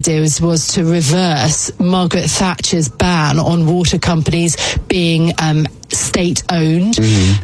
was to reverse Margaret Thatcher's ban on water companies being state-owned.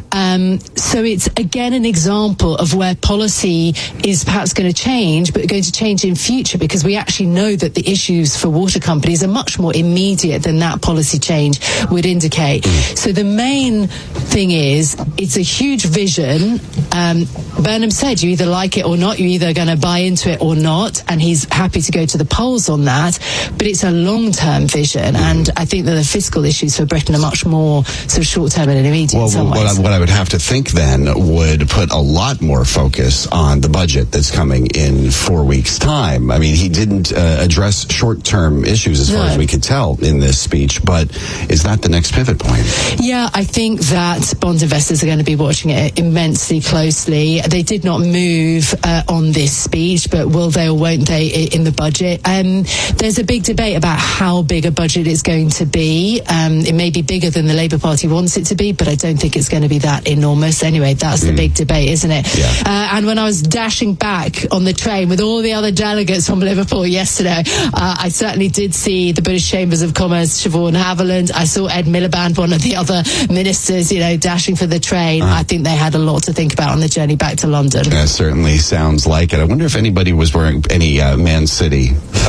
So it's, again, an example of where policy is perhaps going to change, but going to change in future, because we actually know that the issues for water companies are much more immediate than that policy change would indicate. So the main thing is, it's a huge vision. Burnham said, you either like it or not, you're either going to buy into it or not, and he's happy to go to the polls on that, but it's a long-term vision, and I think that the fiscal issues for Britain are much more sort of short-term and immediate in some ways. What I would have to think then would put a lot more focus on the budget that's coming in 4 weeks' time. I mean, he didn't address short-term issues as far as we could tell in this speech, but is that the next pivot point? Yeah, I think that bond investors are going to be watching it immensely closely. They did not move on this speech, but will they or won't they in the budget? There's a big debate about how big a budget it's going to be. It may be bigger than the Labour Party wants it to be, but I don't think it's going to be that enormous. Anyway, that's the big debate, isn't it? Yeah. And when I was dashing back on the train with all the other delegates from Liverpool yesterday, I certainly did see the British Chambers of Commerce, Siobhan Haviland. I saw Ed Miliband, one of the other ministers, dashing for the train. I think they had a lot to think about on the journey back to London. That certainly sounds like it. I wonder if anybody was wearing any Man City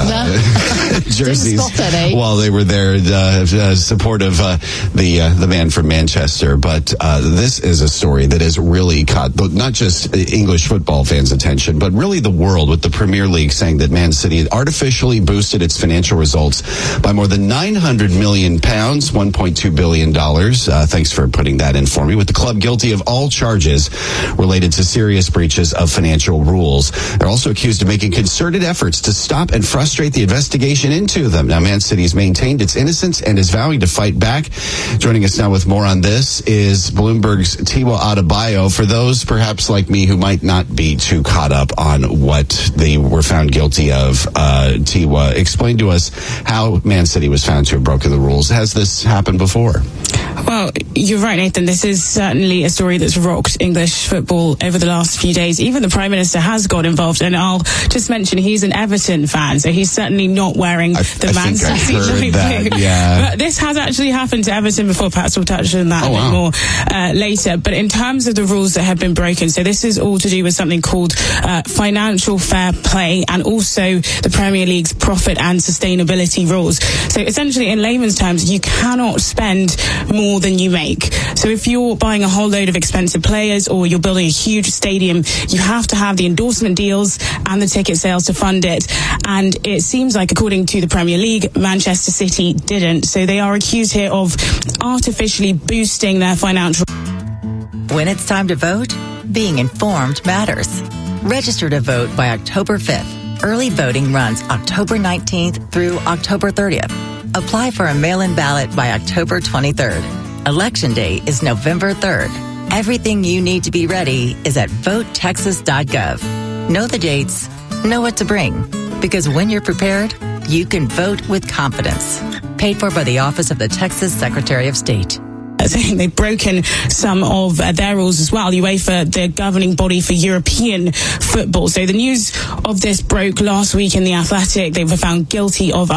jerseys while they were there, support of the man from Manchester. But this is a story that has really caught not just English football fans' attention, but really the world, with the Premier League saying that Man City artificially boosted its financial results by more than £900 million, $1.2 billion. Thanks for putting that in for me. With the club guilty of all charges related to serious breaches of financial rules. They're also accused of making concerted efforts to stop and frustrate the investigation into them. Now, Man City's maintained its innocence and is vowing to fight back. Joining us now with more on this is Bloomberg's Tiwa Adebayo. For those perhaps like me who might not be too caught up on what they were found guilty of, Tiwa, explain to us how Man City was found to have broken the rules. Has this happened before? Well, you're right, Nathan. This is certainly a story that's rocked English football over the last few days. Even the Prime Minister has got involved, and I'll just mention he's an Everton fan, so he's certainly not wearing the Man City jersey. Yeah. But this has actually happened to Everton before. Perhaps we'll touch on that a bit more later. But in terms of the rules that have been broken, so this is all to do with something called financial fair play, and also the Premier League's profit and sustainability rules. So essentially, in layman's terms, you cannot spend more than you make. So if you're buying a whole load of expensive players, or you're building a huge stadium, you have to have the endorsement deals and the ticket sales to fund it. And it seems like, according to the Premier League, Manchester City didn't. So they are accused here of artificially boosting their financial... When it's time to vote, being informed matters. Register to vote by October 5th. Early voting runs October 19th through October 30th. Apply for a mail-in ballot by October 23rd. Election day is November 3rd. Everything you need to be ready is at votetexas.gov. Know the dates, know what to bring. Because when you're prepared, you can vote with confidence. Paid for by the Office of the Texas Secretary of State. saying they've broken some of their rules as well. UEFA, the governing body for European football. So the news of this broke last week in The Athletic. They were found guilty of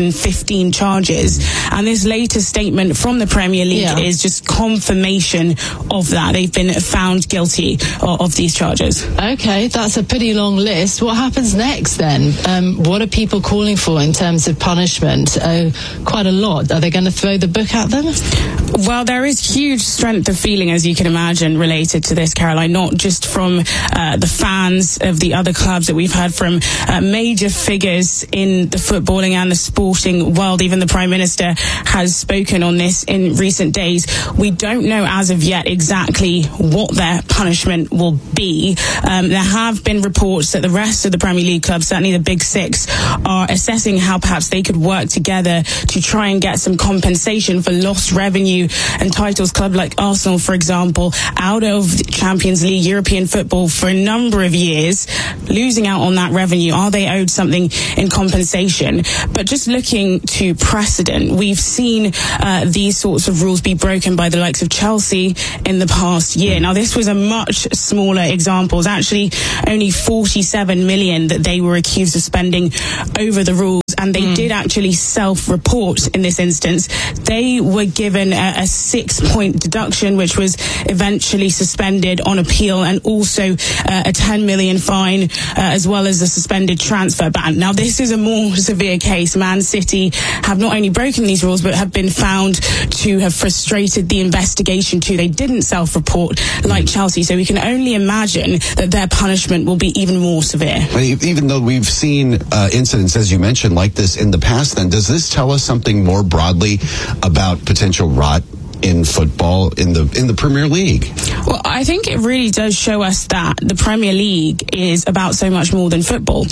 115 charges. And this latest statement from the Premier League is just confirmation of that. They've been found guilty of these charges. Okay, that's a pretty long list. What happens next then? What are people calling for in terms of punishment? Quite a lot. Are they going to throw the book at them? Well, there is huge strength of feeling, as you can imagine, related to this, Caroline, not just from the fans of the other clubs that we've heard from, major figures in the footballing and the sporting world. Even the Prime Minister has spoken on this in recent days. We don't know as of yet exactly what their punishment will be. There have been reports that the rest of the Premier League clubs, certainly the Big Six, are assessing how perhaps they could work together to try and get some compensation for lost revenue and titles. Club like Arsenal, for example, out of Champions League European football for a number of years, losing out on that revenue. Are they owed something in compensation? But just looking to precedent, we've seen these sorts of rules be broken by the likes of Chelsea in the past year. Now, this was a much smaller example. It's actually only 47 million that they were accused of spending over the rules and they did actually self-report in this instance, they were given a 6-point deduction, which was eventually suspended on appeal, and also a 10 million fine, as well as a suspended transfer ban. Now, this is a more severe case. Man City have not only broken these rules, but have been found to have frustrated the investigation too. They didn't self-report like Chelsea, so we can only imagine that their punishment will be even more severe. Even though we've seen incidents, as you mentioned, like this in the past, then does this tell us something more broadly about potential rot in football in the Premier League? Well, I think it really does show us that the Premier League is about so much more than football.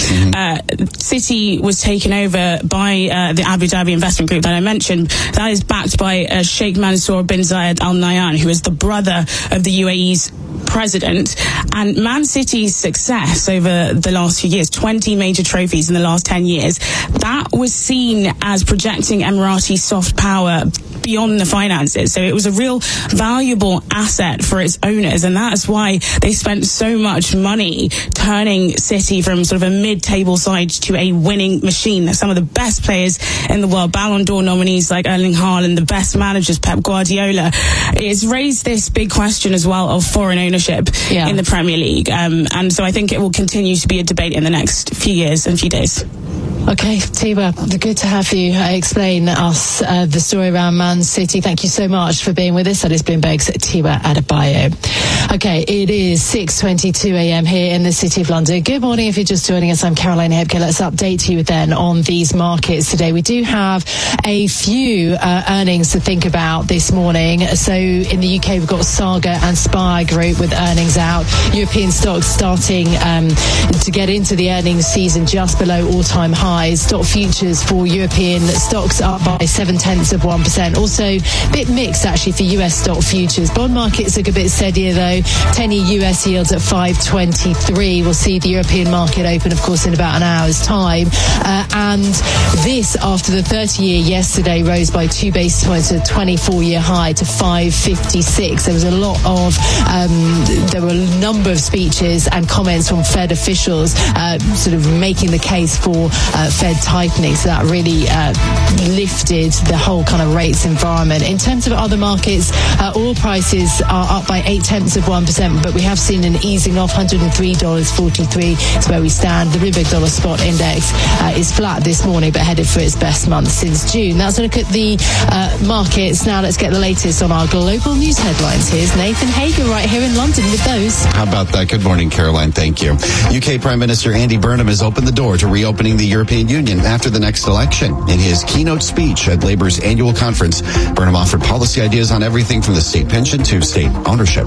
City was taken over by the Abu Dhabi investment group that I mentioned. That is backed by Sheikh Mansour bin Zayed Al Nahyan, who is the brother of the UAE's president. And Man City's success over the last few years, 20 major trophies in the last 10 years, that was seen as projecting Emirati soft power beyond the finances. So it was a real valuable asset for its owners, and that's why they spent so much money turning City from sort of a mid-table side to a winning machine. Some of the best players in the world, Ballon d'Or nominees like Erling Haaland, the best managers, Pep Guardiola. It's raised this big question as well of foreign ownership in the Premier League. And so I think it will continue to be a debate in the next few years and few days. Okay, Tiba, good to have you explain us the story around Man City. Thank you so much for being with us. That is Bloomberg's Tiba Adebayo. Okay, it is 6:22 a.m. here in the City of London. Good morning. If you're just joining us, I'm Caroline Hebke. Let's update you then on these markets today. We do have a few earnings to think about this morning. So in the UK, we've got Saga and Spire Group with earnings out. European stocks starting to get into the earnings season just below all-time highs. Stock futures for European stocks up by 0.7%. Also, a bit mixed actually for US stock futures. Bond markets look a bit steadier though. 10-year US yields at 5.23. We'll see the European market open, of course, in about an hour's time. And this after the 30-year yesterday rose by 2 basis points to a 24-year high to 5.56. There was a lot of, there were a number of speeches and comments from Fed officials sort of making the case for Fed tightening, so that really lifted the whole kind of rates environment. In terms of other markets, oil prices are up by 0.8%, but we have seen an easing off. $103.43 is where we stand. The Bloomberg Dollar Spot Index is flat this morning, but headed for its best month since June. That's a look at the markets. Now let's get the latest on our global news headlines. Here's Nathan Hager right here in London with those. How about that? Good morning, Caroline. Thank you. UK Prime Minister Andy Burnham has opened the door to reopening the European Union after the next election. In his keynote speech at Labour's annual conference, Burnham offered policy ideas on everything from the state pension to state ownership.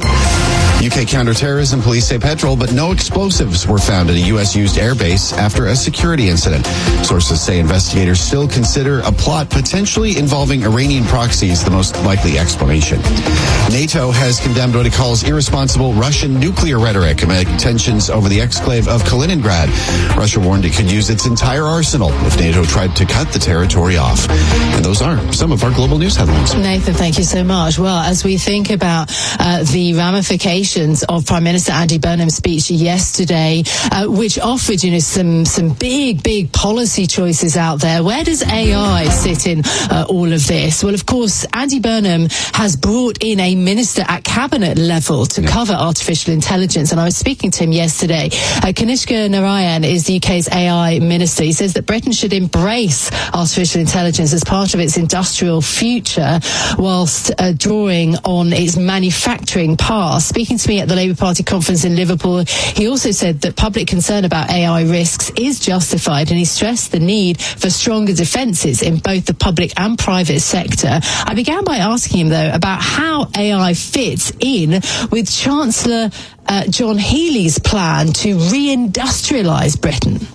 UK counterterrorism police say petrol, but no explosives were found at a US-used airbase after a security incident. Sources say investigators still consider a plot potentially involving Iranian proxies the most likely explanation. NATO has condemned what it calls irresponsible Russian nuclear rhetoric amid tensions over the exclave of Kaliningrad. Russia warned it could use its entire arsenal if NATO tried to cut the territory off. And those are some of our global news headlines. Nathan, thank you so much. Well, as we think about the ramifications of Prime Minister Andy Burnham's speech yesterday, which offered, some big policy choices out there, where does AI sit in all of this? Well, of course, Andy Burnham has brought in a minister at cabinet level to cover artificial intelligence, and I was speaking to him yesterday. Kanishka Narayan is the UK's AI minister. He says that Britain should embrace artificial intelligence as part of its industrial future whilst drawing on its manufacturing past. Speaking to me at the Labour Party conference in Liverpool, he also said that public concern about AI risks is justified, and he stressed the need for stronger defences in both the public and private sector. I began by asking him, though, about how AI fits in with Chancellor John Healey's plan to re-industrialise Britain.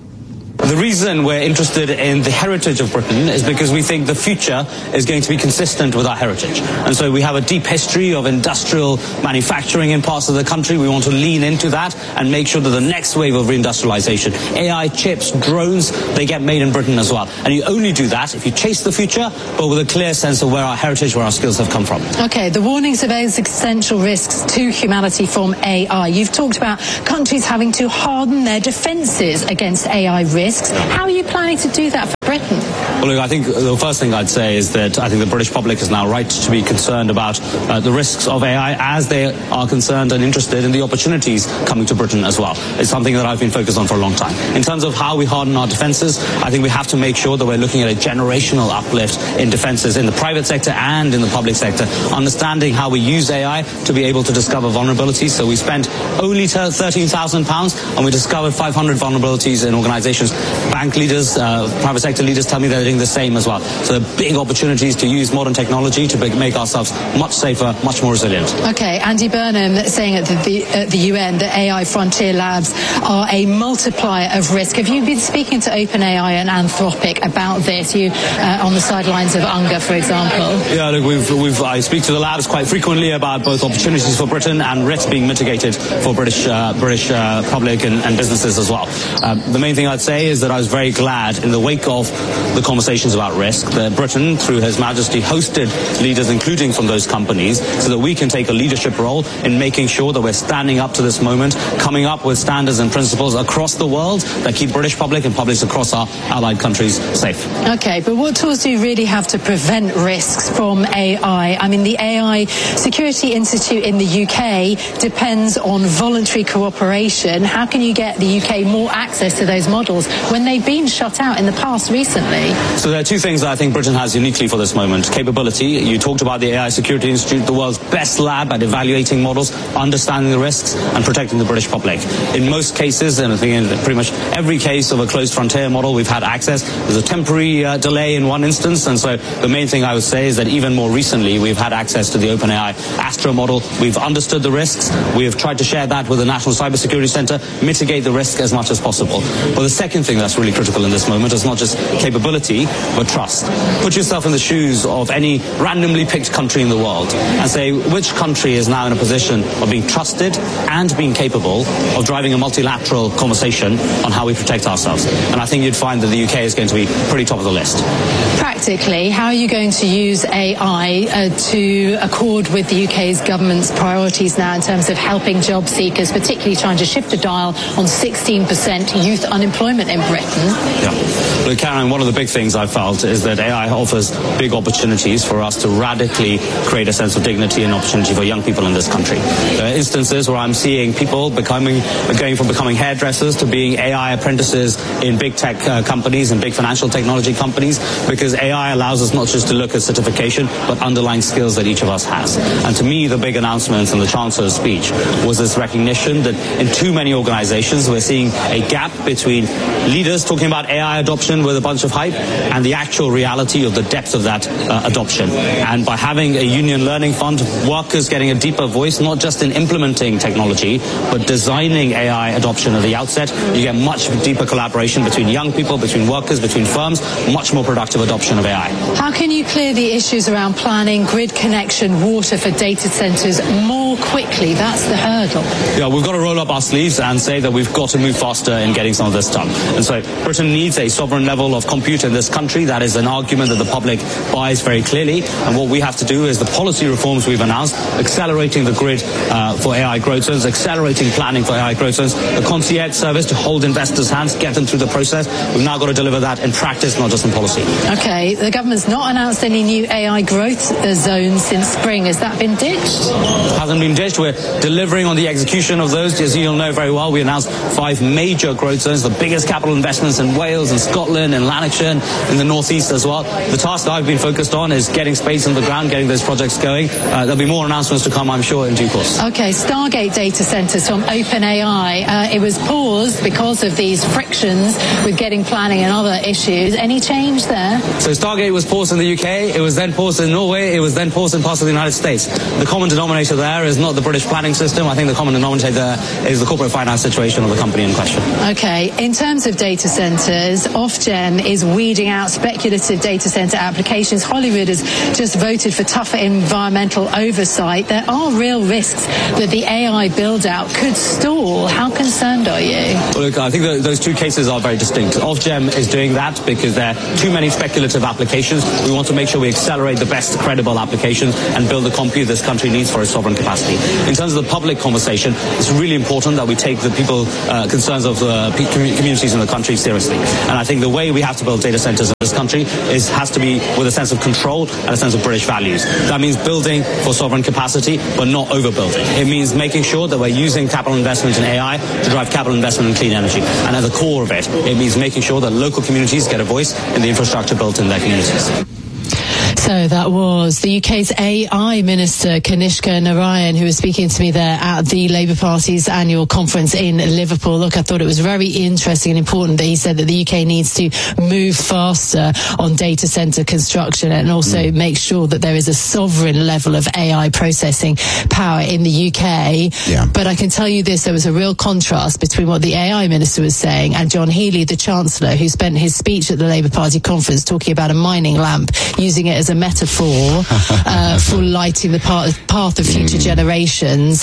The reason we're interested in the heritage of Britain is because we think the future is going to be consistent with our heritage. And so we have a deep history of industrial manufacturing in parts of the country. We want to lean into that and make sure that the next wave of reindustrialization, AI chips, drones, they get made in Britain as well. And you only do that if you chase the future, but with a clear sense of where our heritage, where our skills have come from. Okay, the warnings of existential risks to humanity from AI. You've talked about countries having to harden their defences against AI risks. risks. How are you planning to do that for Britain? Well, look, I think the first thing I'd say is that I think the British public is now right to be concerned about the risks of AI as they are concerned and interested in the opportunities coming to Britain as well. It's something that I've been focused on for a long time. In terms of how we harden our defences, I think we have to make sure that we're looking at a generational uplift in defences in the private sector and in the public sector, understanding how we use AI to be able to discover vulnerabilities. So we spent only £13,000 and we discovered 500 vulnerabilities in organisations. Bank leaders, private sector leaders tell me they're doing the same as well. So big opportunities to use modern technology to make ourselves much safer, much more resilient. Okay, Andy Burnham saying at the UN that AI frontier labs are a multiplier of risk. Have you been speaking to OpenAI and Anthropic about this? You on the sidelines of UNGA, for example? Yeah, look, I speak to the labs quite frequently about both opportunities for Britain and risks being mitigated for British public and businesses as well. The main thing I'd say is that I was very glad in the wake of the conversations about risk that Britain, through His Majesty, hosted leaders, including from those companies, so that we can take a leadership role in making sure that we're standing up to this moment, coming up with standards and principles across the world that keep British public and publics across our allied countries safe. Okay, but what tools do you really have to prevent risks from AI? I mean, the AI Security Institute in the UK depends on voluntary cooperation. How can you get the UK more access to those models when they've been shut out in the past recently? So there are two things that I think Britain has uniquely for this moment. Capability. You talked about the AI Security Institute, the world's best lab at evaluating models, understanding the risks, and protecting the British public. In most cases, and I think in pretty much every case of a closed frontier model, we've had access. There's a temporary delay in one instance, and so the main thing I would say is that even more recently, we've had access to the OpenAI Astra model. We've understood the risks. We have tried to share that with the National Cybersecurity Centre, mitigate the risk as much as possible. But the second thing that's really critical in this moment is not just capability, but trust. Put yourself in the shoes of any randomly picked country in the world and say which country is now in a position of being trusted and being capable of driving a multilateral conversation on how we protect ourselves. And I think you'd find that the UK is going to be pretty top of the list. Practically, how are you going to use AI to accord with the UK's government's priorities now in terms of helping job seekers, particularly trying to shift a dial on 16% youth unemployment in Britain? Yeah. Look, Karen, one of the big things I felt is that AI offers big opportunities for us to radically create a sense of dignity and opportunity for young people in this country. There are instances where I'm seeing people going from becoming hairdressers to being AI apprentices in big tech companies and big financial technology companies, because AI allows us not just to look at certification, but underlying skills that each of us has. And to me, the big announcements in the Chancellor's speech was this recognition that in too many organizations, we're seeing a gap between leaders talking about AI adoption with a bunch of hype and the actual reality of the depth of that adoption. And by having a union learning fund, workers getting a deeper voice, not just in implementing technology, but designing AI adoption at the outset, you get much deeper collaboration between young people, between workers, between firms, much more productive adoption of AI. How can you clear the issues around planning, grid connection, water for data centres more quickly? That's the hurdle. Yeah, we've got to roll up our sleeves and say that we've got to move faster in getting some of this done. And so Britain needs a sovereign level of compute in this country. That is an argument that the public buys very clearly. And what we have to do is the policy reforms we've announced, accelerating the grid for AI growth zones, accelerating planning for AI growth zones, the concierge service to hold investors' hands, get them through the process. We've now got to deliver that in practice, not just in policy. Okay, the government's not announced any new AI growth zones since spring. Has that been ditched? Hasn't been ditched. We're delivering on the execution of those. As you'll know very well, we announced 5 major growth zones, the biggest capital investments in Wales and Scotland and Lanarkshire and in the northeast as well. The task I've been focused on is getting space on the ground, getting those projects going. There'll be more announcements to come, I'm sure, in due course. Okay, Stargate data centres from OpenAI. It was paused because of these frictions with getting planning and other issues. Any change there? So Stargate was paused in the UK, it was then paused in Norway, it was then paused in parts of the United States. The common denominator there is not the British planning system. I think the common denominator there is the corporate finance situation of the company in question. Okay, in terms of data centres, Ofgem is weeding out speculative data centre applications. Hollywood has just voted for tougher environmental oversight. There are real risks that the AI build-out could stall. How concerned are you? Well, look, I think those two cases are very distinct. Ofgem is doing that because there are too many speculative applications. We want to make sure we accelerate the best credible applications and build the compute this country needs for its sovereign capacity. In terms of the public conversation, it's really important that we take the concerns of the communities in the country seriously. And I think the way we have to build data centers in this country has to be with a sense of control and a sense of British values. That means building for sovereign capacity, but not overbuilding. It means making sure that we're using capital investment in AI to drive capital investment in clean energy. And at the core of it, it means making sure that local communities get a voice in the infrastructure built in their communities. So that was the UK's AI Minister, Kanishka Narayan, who was speaking to me there at the Labour Party's annual conference in Liverpool. Look, I thought it was very interesting and important that he said that the UK needs to move faster on data centre construction and also make sure that there is a sovereign level of AI processing power in the UK. Yeah. But I can tell you this, there was a real contrast between what the AI Minister was saying and John Healey, the Chancellor, who spent his speech at the Labour Party conference talking about a mining lamp, using it as a metaphor for lighting the path of future generations.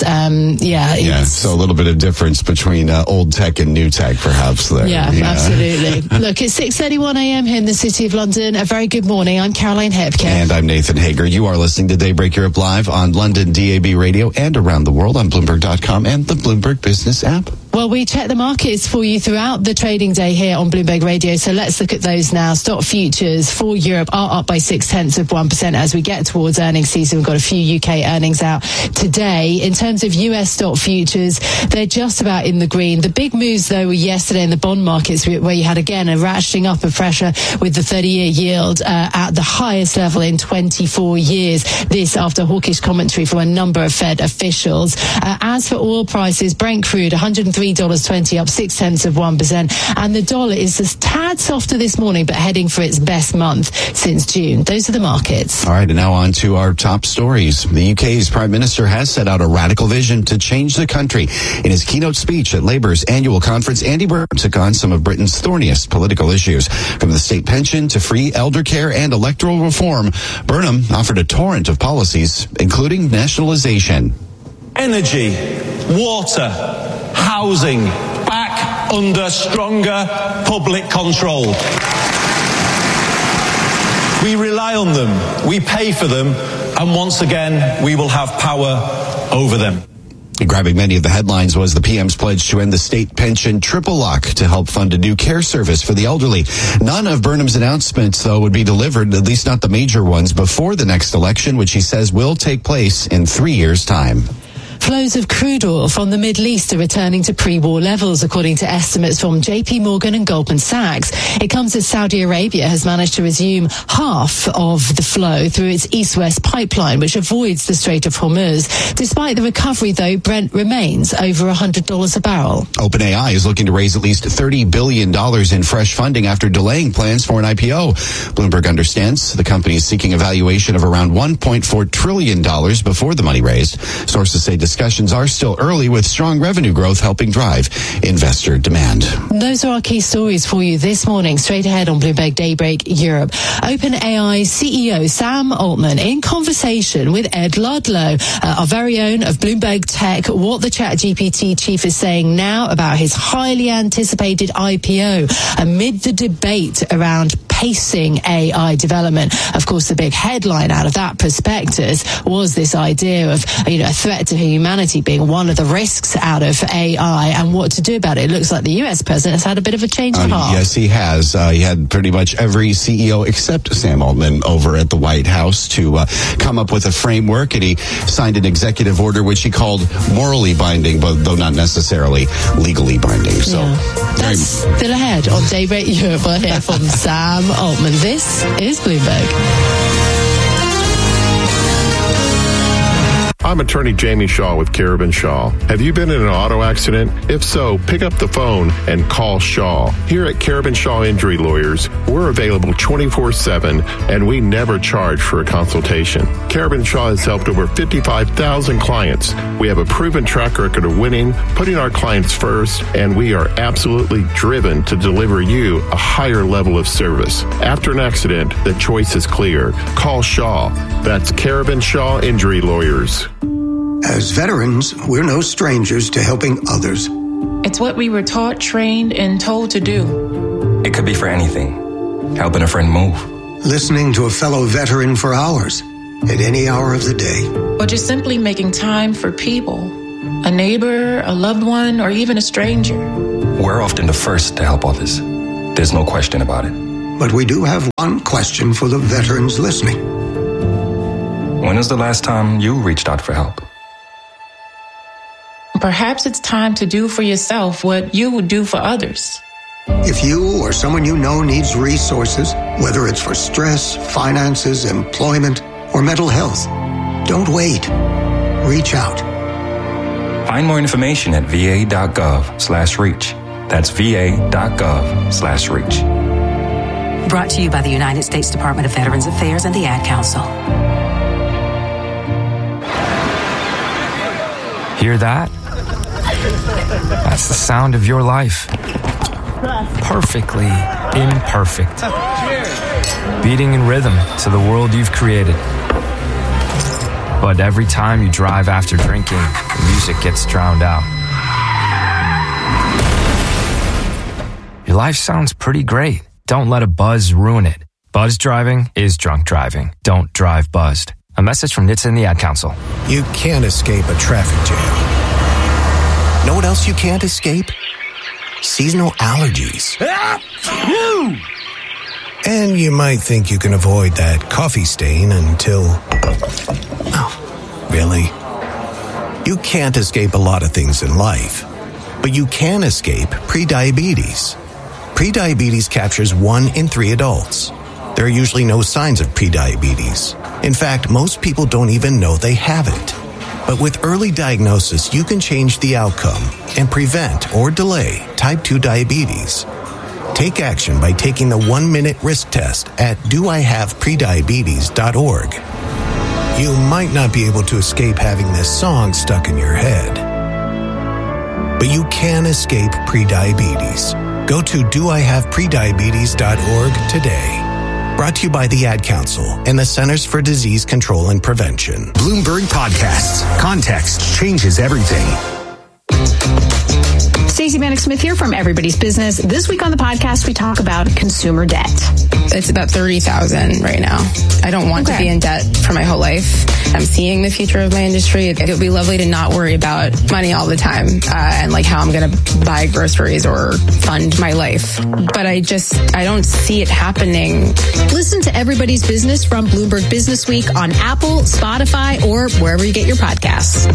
So a little bit of difference between old tech and new tech, perhaps, there. Yeah, absolutely. Look, it's 6:31 a.m. here in the City of London. A very good morning. I'm Caroline Hepke. And I'm Nathan Hager. You are listening to Daybreak Europe live on London DAB Radio and around the world on Bloomberg.com and the Bloomberg Business app. Well, we check the markets for you throughout the trading day here on Bloomberg Radio. So let's look at those now. Stock futures for Europe are up by 0.6% as we get towards earnings season. We've got a few UK earnings out today. In terms of US stock futures, they're just about in the green. The big moves, though, were yesterday in the bond markets, where you had, again, a ratcheting up of pressure with the 30-year yield at the highest level in 24 years. This after hawkish commentary from a number of Fed officials. As for oil prices, Brent crude, $103.20, up 0.6%, and the dollar is a tad softer this morning, but heading for its best month since June. Those are the markets. All right, and now on to our top stories. The UK's Prime Minister has set out a radical vision to change the country. In his keynote speech at Labour's annual conference, Andy Burnham took on some of Britain's thorniest political issues. From the state pension to free elder care and electoral reform, Burnham offered a torrent of policies, including nationalisation. Energy, water, housing, back under stronger public control. We rely on them, we pay for them, and once again, we will have power over them. Grabbing many of the headlines was the PM's pledge to end the state pension triple lock to help fund a new care service for the elderly. None of Burnham's announcements, though, would be delivered, at least not the major ones, before the next election, which he says will take place in 3 years' time. Flows of crude oil from the Middle East are returning to pre-war levels, according to estimates from JP Morgan and Goldman Sachs. It comes as Saudi Arabia has managed to resume half of the flow through its east-west pipeline, which avoids the Strait of Hormuz. Despite the recovery, though, Brent remains over $100 a barrel. OpenAI is looking to raise at least $30 billion in fresh funding after delaying plans for an IPO. Bloomberg understands the company is seeking a valuation of around $1.4 trillion before the money raised. Sources say discussions are still early, with strong revenue growth helping drive investor demand. Those are our key stories for you this morning. Straight ahead on Bloomberg Daybreak Europe. OpenAI CEO Sam Altman in conversation with Ed Ludlow, our very own of Bloomberg Tech, what the ChatGPT chief is saying now about his highly anticipated IPO amid the debate around pacing AI development. Of course, the big headline out of that prospectus was this idea of, a threat to humanity being one of the risks out of AI and what to do about it. It looks like the US president has had a bit of a change of heart. Yes, he has. He had pretty much every CEO except Sam Altman over at the White House to come up with a framework, and he signed an executive order which he called morally binding, but though not necessarily legally binding. So that's still ahead on Daybreak Europe. We'll hear from Sam Altman. This is Bloomberg. I'm attorney Jamie Shaw with Carabin Shaw. Have you been in an auto accident? If so, pick up the phone and call Shaw. Here at Carabin Shaw Injury Lawyers, we're available 24/7 and we never charge for a consultation. Carabin Shaw has helped over 55,000 clients. We have a proven track record of winning, putting our clients first, and we are absolutely driven to deliver you a higher level of service. After an accident, the choice is clear. Call Shaw. That's Carabin Shaw Injury Lawyers. As veterans, we're no strangers to helping others. It's what we were taught, trained, and told to do. It could be for anything. Helping a friend move. Listening to a fellow veteran for hours, at any hour of the day. Or just simply making time for people. A neighbor, a loved one, or even a stranger. we're often the first to help others. There's no question about it. But we do have one question for the veterans listening. When was the last time you reached out for help? Perhaps it's time to do for yourself what you would do for others. If you or someone you know needs resources, whether it's for stress, finances, employment, or mental health, don't wait. Reach out. Find more information at va.gov/reach. That's va.gov/reach. Brought to you by the United States Department of Veterans Affairs and the Ad Council. Hear that? That's the sound of your life. Perfectly imperfect. Beating in rhythm to the world you've created. But every time you drive after drinking, the music gets drowned out. Your life sounds pretty great. Don't let a buzz ruin it. Buzz driving is drunk driving. Don't drive buzzed. A message from NHTSA and the Ad Council. You can't escape a traffic jam. Know what else you can't escape? Seasonal allergies. And you might think you can avoid that coffee stain until... Oh, really? You can't escape a lot of things in life, but you can escape prediabetes. Prediabetes captures 1 in 3 adults. There are usually no signs of prediabetes. In fact, most people don't even know they have it. But with early diagnosis, you can change the outcome and prevent or delay type 2 diabetes. Take action by taking the 1-minute risk test at doihaveprediabetes.org. You might not be able to escape having this song stuck in your head, but you can escape prediabetes. Go to doihaveprediabetes.org today. Brought to you by the Ad Council and the Centers for Disease Control and Prevention. Bloomberg Podcasts. Context changes everything. Stacey Bannock Smith here from Everybody's Business. This week on the podcast, we talk about consumer debt. It's about $30,000 right now. I don't want to be in debt for my whole life. I'm seeing the future of my industry. It would be lovely to not worry about money all the time and like how I'm going to buy groceries or fund my life. But I don't see it happening. Listen to Everybody's Business from Bloomberg Business Week on Apple, Spotify, or wherever you get your podcasts.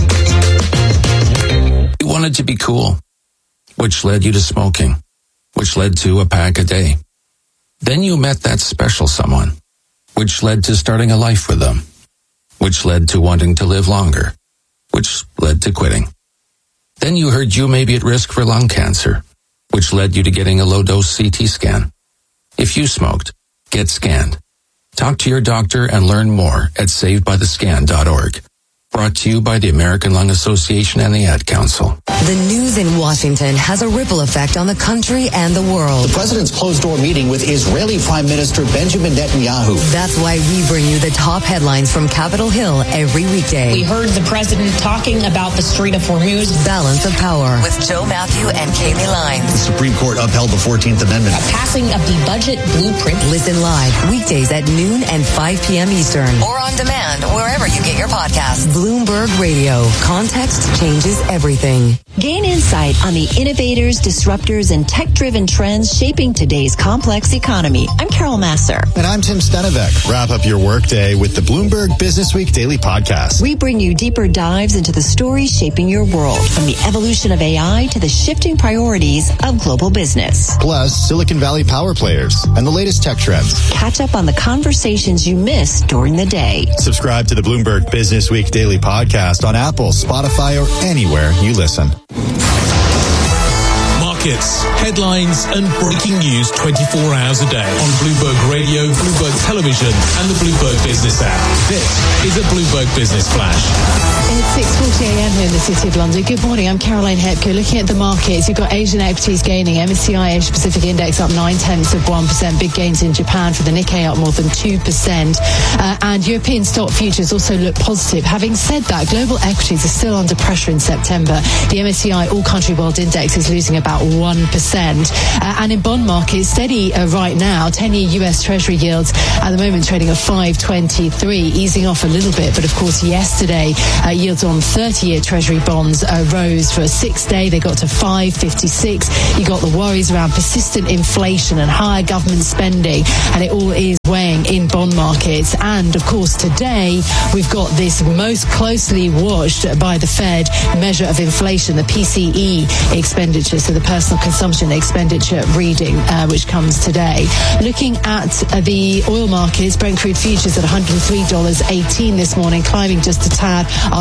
You wanted to be cool, which led you to smoking, which led to a pack a day. Then you met that special someone, which led to starting a life with them, which led to wanting to live longer, which led to quitting. Then you heard you may be at risk for lung cancer, which led you to getting a low-dose CT scan. If you smoked, get scanned. Talk to your doctor and learn more at savedbythescan.org. Brought to you by the American Lung Association and the Ad Council. The news in Washington has a ripple effect on the country and the world. The president's closed-door meeting with Israeli Prime Minister Benjamin Netanyahu. That's why we bring you the top headlines from Capitol Hill every weekday. We heard the president talking about the Strait of Hormuz. Balance of Power with Joe Matthew and Kaylee Lyons. The Supreme Court upheld the 14th Amendment. A passing of the budget blueprint. Listen live weekdays at noon and 5 p.m. Eastern. Or on demand wherever you get your podcasts. Bloomberg Radio. Context changes everything. Gain insight on the innovators, disruptors, and tech-driven trends shaping today's complex economy. I'm Carol Masser. And I'm Tim Stenevec. Wrap up your workday with the Bloomberg Business Week Daily Podcast. We bring you deeper dives into the stories shaping your world, from the evolution of AI to the shifting priorities of global business. Plus, Silicon Valley power players and the latest tech trends. Catch up on the conversations you missed during the day. Subscribe to the Bloomberg Business Week Daily Podcast on Apple, Spotify, or anywhere you listen. Markets, headlines, and breaking news 24 hours a day on Bloomberg Radio, Bloomberg Television, and the Bloomberg Business app. This is a Bloomberg Business Flash. It's 6:40 a.m. here in the City of London. Good morning, I'm Caroline Hepker. Looking at the markets, you've got Asian equities gaining. MSCI Asia Pacific Index up 0.9%. Big gains in Japan for the Nikkei up more than 2%. And European stock futures also look positive. Having said that, global equities are still under pressure in September. The MSCI All Country World Index is losing about 1%. And in bond markets, steady right now. 10-year US Treasury yields at the moment trading at 5.23, easing off a little bit. But of course, yesterday, yields on 30-year Treasury bonds rose for a 6-day. They got to 5.56. You got the worries around persistent inflation and higher government spending, and it all is weighing in bond markets. And of course, today we've got this most closely watched by the Fed measure of inflation, the PCE expenditure, so the personal consumption expenditure reading, which comes today. Looking at the oil markets, Brent crude futures at $103.18 this morning, climbing just a tad, up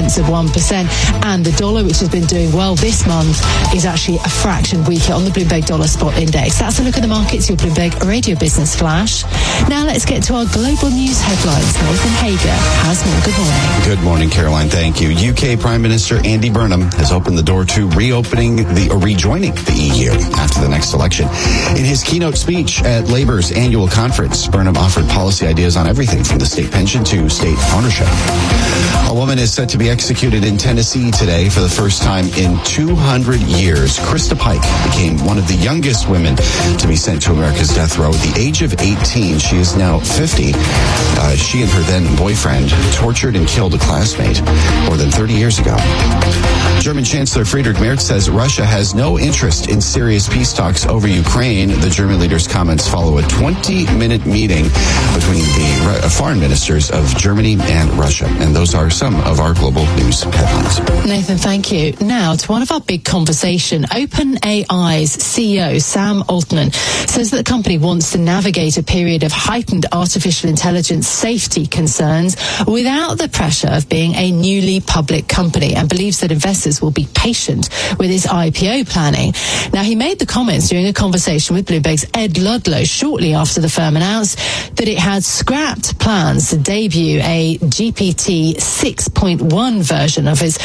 0.6%. And the dollar, which has been doing well this month, is actually a fraction weaker on the Bloomberg Dollar Spot Index. That's a look at the markets, your Bloomberg Radio Business Flash. Now let's get to our global news headlines. Nathan Hager has more. Good morning. Good morning, Caroline. Thank you. UK Prime Minister Andy Burnham has opened the door to rejoining the EU after the next election. In his keynote speech at Labour's annual conference, Burnham offered policy ideas on everything from the state pension to state ownership. A woman is set to be executed in Tennessee today for the first time in 200 years. Krista Pike became one of the youngest women to be sent to America's death row at the age of 18. She is now 50. She and her then boyfriend tortured and killed a classmate more than 30 years ago. German Chancellor Friedrich Merz says Russia has no interest in serious peace talks over Ukraine. The German leader's comments follow a 20-minute meeting between the foreign ministers of Germany and Russia. And those are some of our global news headlines. Nathan, thank you. Now to one of our big conversation. OpenAI's CEO, Sam Altman, says that the company wants to navigate a period of heightened artificial intelligence safety concerns without the pressure of being a newly public company, and believes that investors will be patient with its IPO planning. Now, he made the comments during a conversation with Bloomberg's Ed Ludlow shortly after the firm announced that it had scrapped plans to debut a GPT 6.1 version of its.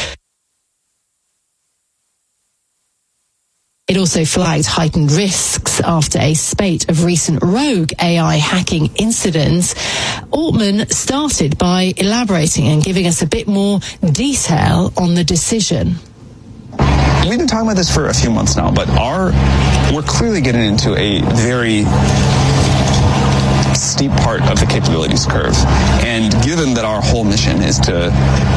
It also flagged heightened risks after a spate of recent rogue AI hacking incidents. Altman started by elaborating and giving us a bit more detail on the decision. We've been talking about this for a few months now, but we're clearly getting into a very steep part of the capabilities curve. And given that our whole mission is to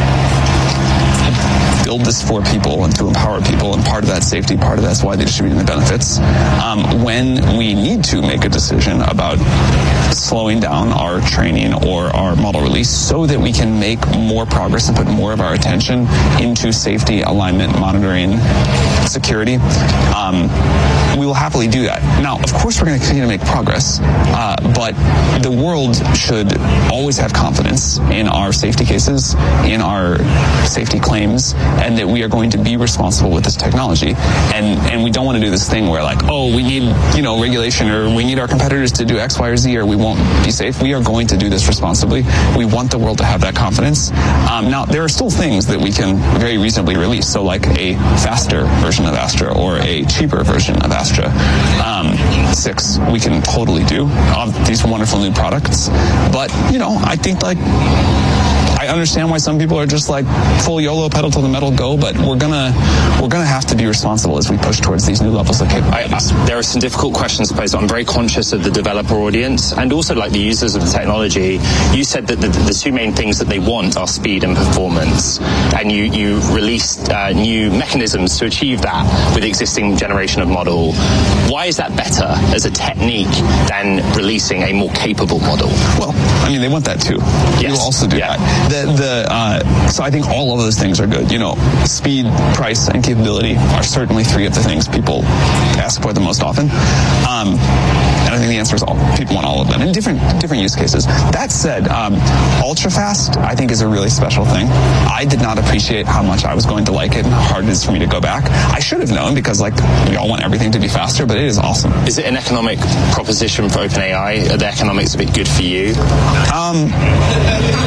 build this for people and to empower people, and part of that safety, part of that's why they're distributing the benefits. When we need to make a decision about slowing down our training or our model release so that we can make more progress and put more of our attention into safety, alignment, monitoring, security, we will happily do that. Now, of course, we're going to continue to make progress, but the world should always have confidence in our safety cases, in our safety claims, and that we are going to be responsible with this technology. And we don't want to do this thing where we need, regulation, or we need our competitors to do X, Y, or Z, or we won't be safe. We are going to do this responsibly. We want the world to have that confidence. Now, there are still things that we can very reasonably release. So like a faster version of Astra or a cheaper version of Astra 6, we can totally do these wonderful new products. But, I think I understand why some people are just full YOLO, pedal to the metal, go, but we're gonna have to be responsible as we push towards these new levels of capabilities. There are some difficult questions posed. I'm very conscious of the developer audience and also the users of the technology. You said that the two main things that they want are speed and performance, and you released new mechanisms to achieve that with the existing generation of model. Why is that better as a technique than releasing a more capable model? Well, they want that too. Yes. We will also do that. So I think all of those things are good. Speed, price, and capability are certainly three of the things people ask for the most often. And I think the answer is people want all of them in different use cases. That said, ultra fast I think is a really special thing. I did not appreciate how much I was going to like it and how hard it is for me to go back. I should have known, because we all want everything to be faster, but it is awesome. Is it an economic proposition for OpenAI? Are the economics a bit good for you?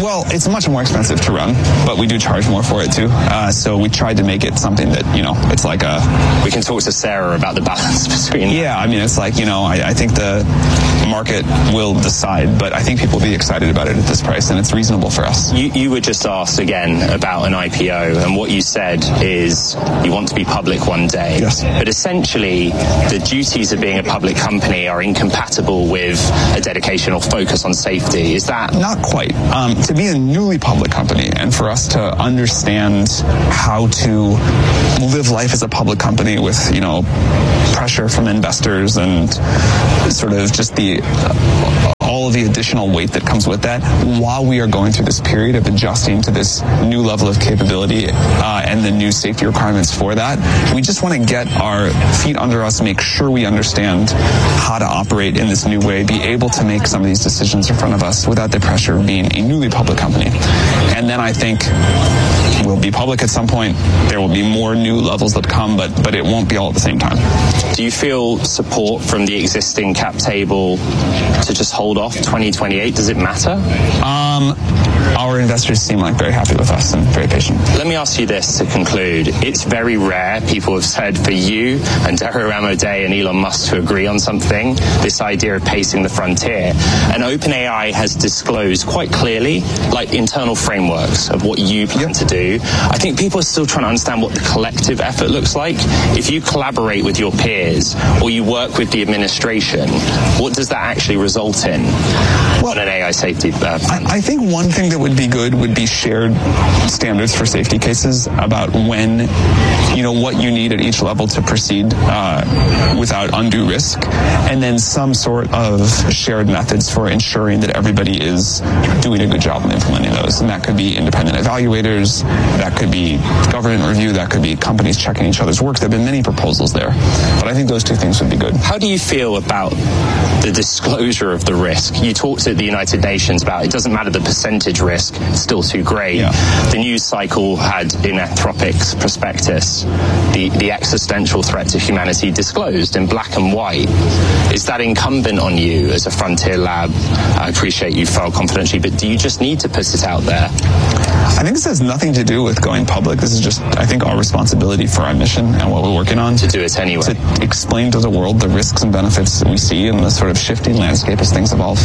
Well, it's much more expensive to run, but we do charge more for it too. So we tried to make it something that, it's like we can talk to Sarah about the balance between. Yeah, I mean, it's like, I think the market will decide, but I think people will be excited about it at this price, and it's reasonable for us. You were just asked again about an IPO, and what you said is you want to be public one day. Yes. But essentially, the duties of being a public company are incompatible with a dedication or focus on safety. Is that? Not quite. To be a newly public company and for us to understand how to live life as a public company with, pressure from investors and sort of just all of the additional weight that comes with that while we are going through this period of adjusting to this new level of capability and the new safety requirements for that. We just want to get our feet under us, make sure we understand how to operate in this new way, be able to make some of these decisions in front of us without the pressure of being a newly public company. And then I think we'll be public at some point. There will be more new levels that come, but it won't be all at the same time. Do you feel support from the existing cap table to just hold off 2028? Does it matter? Our investors seem like very happy with us and very patient. Let me ask you this to conclude. It's very rare, people have said, for you and Dario Amodei and Elon Musk to agree on something, this idea of pacing the frontier. And OpenAI has disclosed quite clearly, like internal frameworks of what you plan to do. I think people are still trying to understand what the collective effort looks like. If you collaborate with your peers or you work with the administration, what does that actually result in on an AI safety I think one thing that would be good would be shared standards for safety cases about when, what you need at each level to proceed without undue risk, and then some sort of shared methods for ensuring that everybody is doing a good job of implementing those. And that could be independent evaluators, that could be government review, that could be companies checking each other's work. There have been many proposals there, but I think those two things would be good. How do you feel about the disclosure of the risk? You talked at the United Nations about it doesn't matter the percentage risk, it's still too great. Yeah. The news cycle had in Anthropic's prospectus the existential threat to humanity disclosed in black and white. Is that incumbent on you as a frontier lab? I appreciate you filed confidentially, but do you just need to put it out there? I think this has nothing to do with going public. This is just, I think, our responsibility for our mission and what we're working on. To do it anyway. To explain to the world the risks and benefits that we see in the sort of shifting landscape as things evolve.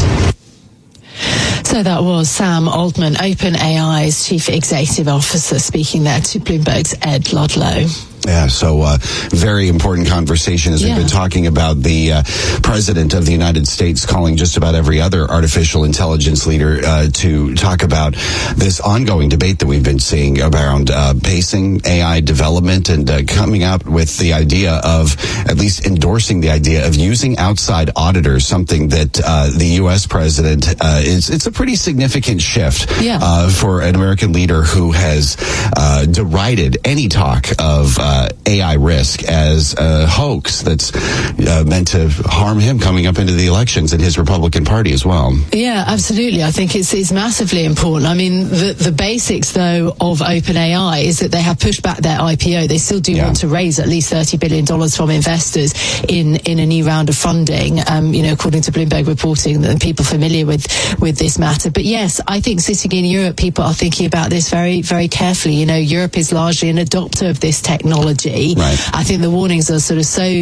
So that was Sam Altman, OpenAI's Chief Executive Officer, speaking there to Bloomberg's Ed Ludlow. Yeah, so very important conversation as we've been talking about the President of the United States calling just about every other artificial intelligence leader to talk about this ongoing debate that we've been seeing around pacing AI development and coming out with the idea of at least endorsing the idea of using outside auditors, something that the U.S. President it's a pretty significant shift for an American leader who has derided any talk of AI risk as a hoax that's meant to harm him coming up into the elections and his Republican Party as well. Yeah, absolutely. I think it's massively important. I mean, the basics, though, of OpenAI is that they have pushed back their IPO. They still do want to raise at least $30 billion from investors in a new round of funding, according to Bloomberg reporting, and people familiar with this matter. But yes, I think sitting in Europe, people are thinking about this very, very carefully. Europe is largely an adopter of this technology. Right. I think the warnings are sort of so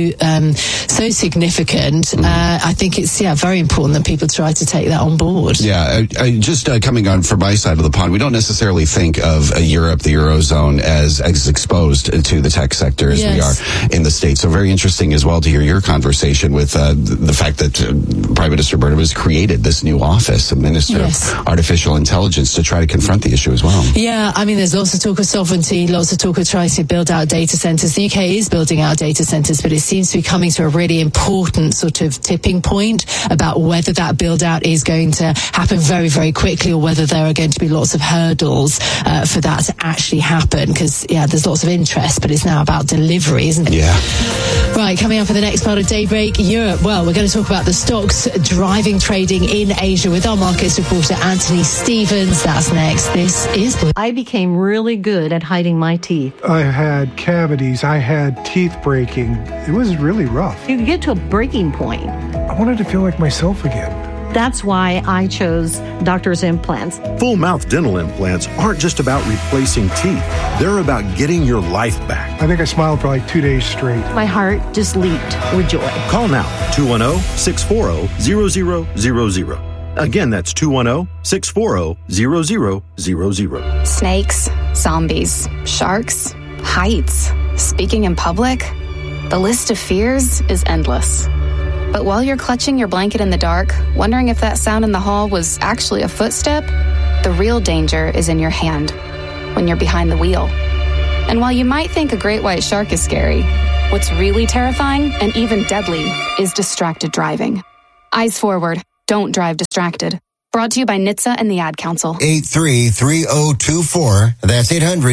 significant. I think it's very important that people try to take that on board. Yeah, just coming on from my side of the pond, we don't necessarily think of Europe, the Eurozone, as exposed to the tech sector as we are in the States. So very interesting as well to hear your conversation with the fact that Prime Minister Burnham has created this new office, a Minister of Artificial Intelligence, to try to confront the issue as well. Yeah, I mean, there's lots of talk of sovereignty, lots of talk of trying to build out data centers. The UK is building out data centers, but it seems to be coming to a really important sort of tipping point about whether that build out is going to happen very, very quickly or whether there are going to be lots of hurdles for that to actually happen. Because, there's lots of interest, but it's now about delivery, isn't it? Yeah. Right, coming up for the next part of Daybreak Europe. Well, we're going to talk about the stocks driving trading in Asia with our markets reporter Anthony Stevens. That's next. This is... I became really good at hiding my teeth. I had cavities. I had teeth breaking. It was really rough. You get to a breaking point. I wanted to feel like myself again. That's why I chose Doctor's Implants. Full mouth dental implants aren't just about replacing teeth. They're about getting your life back. I think I smiled for like 2 days straight. My heart just leaped with joy. Call now, 210-640-0000. Again, that's 210-640-0000. Snakes, zombies, sharks, heights, speaking in public. The list of fears is endless. But while you're clutching your blanket in the dark, wondering if that sound in the hall was actually a footstep, the real danger is in your hand, when you're behind the wheel. And while you might think a great white shark is scary, what's really terrifying and even deadly is distracted driving. Eyes forward. Don't drive distracted. Brought to you by NHTSA and the Ad Council. 833024. That's